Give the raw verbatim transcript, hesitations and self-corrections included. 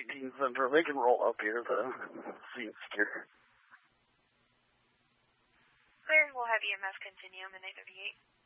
eighteen Central. They can roll up here, the scene secure. Clear, we'll have E M S continue in eight thirty-eight.